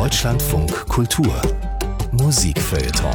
Deutschlandfunk Kultur Musikfeuilleton.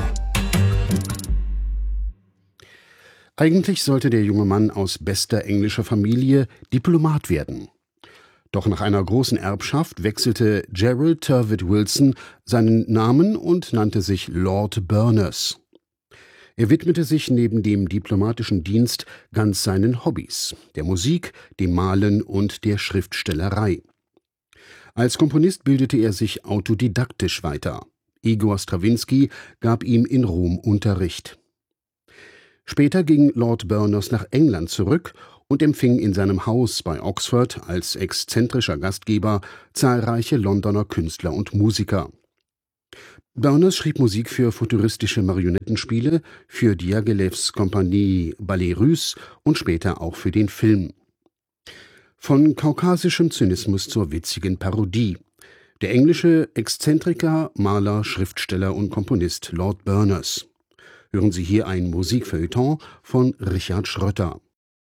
Eigentlich sollte der junge Mann aus bester englischer Familie Diplomat werden. Doch nach einer großen Erbschaft wechselte Gerald Turvitt Wilson seinen Namen und nannte sich Lord Berners. Er widmete sich neben dem diplomatischen Dienst ganz seinen Hobbys, der Musik, dem Malen und der Schriftstellerei. Als Komponist bildete er sich autodidaktisch weiter. Igor Strawinski gab ihm in Rom Unterricht. Später ging Lord Berners nach England zurück und empfing in seinem Haus bei Oxford als exzentrischer Gastgeber zahlreiche Londoner Künstler und Musiker. Berners schrieb Musik für futuristische Marionettenspiele, für Diaghilevs Kompanie Ballet Russe und später auch für den Film. Von kaukasischem Zynismus zur witzigen Parodie. Der englische Exzentriker, Maler, Schriftsteller und Komponist Lord Berners. Hören Sie hier ein Musikfeuilleton von Richard Schrötter.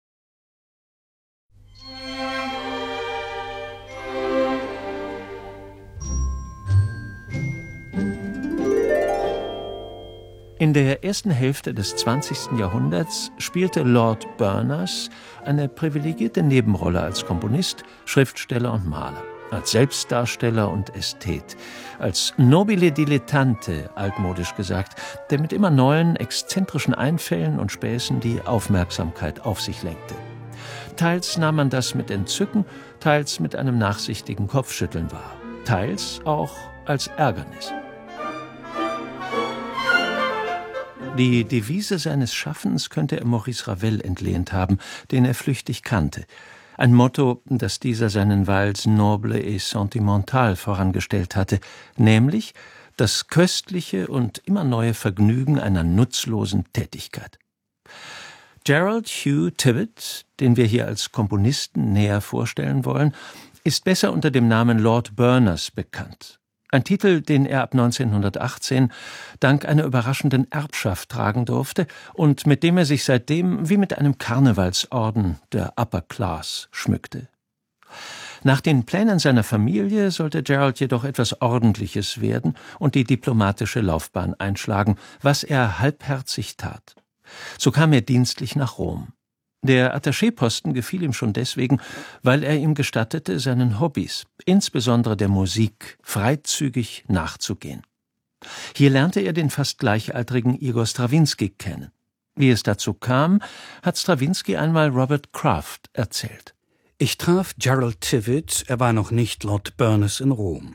In der ersten Hälfte des 20. Jahrhunderts spielte Lord Berners eine privilegierte Nebenrolle als Komponist, Schriftsteller und Maler, als Selbstdarsteller und Ästhet, als nobile dilettante, altmodisch gesagt, der mit immer neuen, exzentrischen Einfällen und Späßen die Aufmerksamkeit auf sich lenkte. Teils nahm man das mit Entzücken, teils mit einem nachsichtigen Kopfschütteln wahr, teils auch als Ärgernis. Die Devise seines Schaffens könnte er Maurice Ravel entlehnt haben, den er flüchtig kannte. Ein Motto, das dieser seinen Vals noble et sentimental vorangestellt hatte, nämlich das köstliche und immer neue Vergnügen einer nutzlosen Tätigkeit. Gerald Hugh Tibbett, den wir hier als Komponisten näher vorstellen wollen, ist besser unter dem Namen Lord Berners bekannt. Ein Titel, den er ab 1918 dank einer überraschenden Erbschaft tragen durfte und mit dem er sich seitdem wie mit einem Karnevalsorden der Upper Class schmückte. Nach den Plänen seiner Familie sollte Gerald jedoch etwas Ordentliches werden und die diplomatische Laufbahn einschlagen, was er halbherzig tat. So kam er dienstlich nach Rom. Der Attachéposten gefiel ihm schon deswegen, weil er ihm gestattete, seinen Hobbys, insbesondere der Musik, freizügig nachzugehen. Hier lernte er den fast gleichaltrigen Igor Strawinski kennen. Wie es dazu kam, hat Strawinski einmal Robert Kraft erzählt. Ich traf Gerald Tibbett, er war noch nicht Lord Berners in Rom.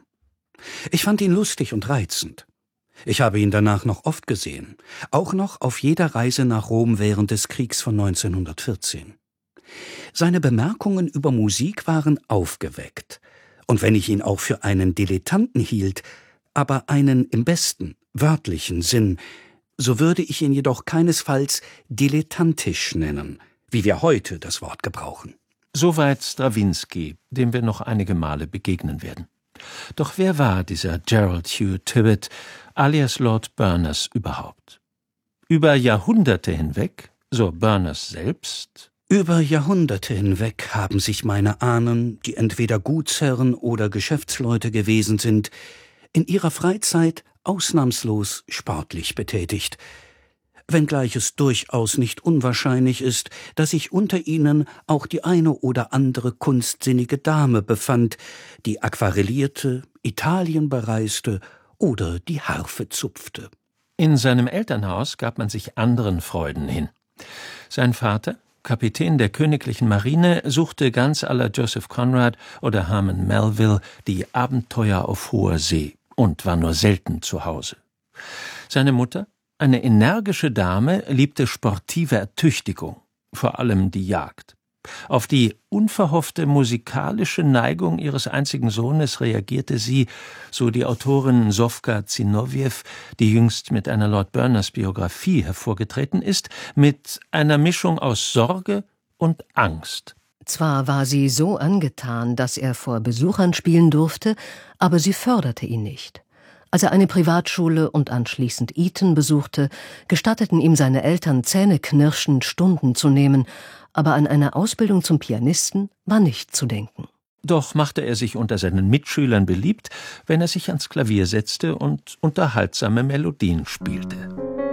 Ich fand ihn lustig und reizend. Ich habe ihn danach noch oft gesehen, auch noch auf jeder Reise nach Rom während des Kriegs von 1914. Seine Bemerkungen über Musik waren aufgeweckt, und wenn ich ihn auch für einen Dilettanten hielt, aber einen im besten, wörtlichen Sinn, so würde ich ihn jedoch keinesfalls dilettantisch nennen, wie wir heute das Wort gebrauchen. Soweit Strawinski, dem wir noch einige Male begegnen werden. Doch wer war dieser Gerald Hugh Tibbett, alias Lord Berners, überhaupt? Über Jahrhunderte hinweg, so Berners selbst? Über Jahrhunderte hinweg haben sich meine Ahnen, die entweder Gutsherren oder Geschäftsleute gewesen sind, in ihrer Freizeit ausnahmslos sportlich betätigt, wenngleich es durchaus nicht unwahrscheinlich ist, dass sich unter ihnen auch die eine oder andere kunstsinnige Dame befand, die aquarellierte, Italien bereiste oder die Harfe zupfte. In seinem Elternhaus gab man sich anderen Freuden hin. Sein Vater, Kapitän der königlichen Marine, suchte ganz à la Joseph Conrad oder Herman Melville die Abenteuer auf hoher See und war nur selten zu Hause. Seine Mutter, eine energische Dame, liebte sportive Ertüchtigung, vor allem die Jagd. Auf die unverhoffte musikalische Neigung ihres einzigen Sohnes reagierte sie, so die Autorin Sofka Zinoviev, die jüngst mit einer Lord Berners Biografie hervorgetreten ist, mit einer Mischung aus Sorge und Angst. Zwar war sie so angetan, dass er vor Besuchern spielen durfte, aber sie förderte ihn nicht. Als er eine Privatschule und anschließend Eton besuchte, gestatteten ihm seine Eltern zähneknirschend Stunden zu nehmen, aber an eine Ausbildung zum Pianisten war nicht zu denken. Doch machte er sich unter seinen Mitschülern beliebt, wenn er sich ans Klavier setzte und unterhaltsame Melodien spielte.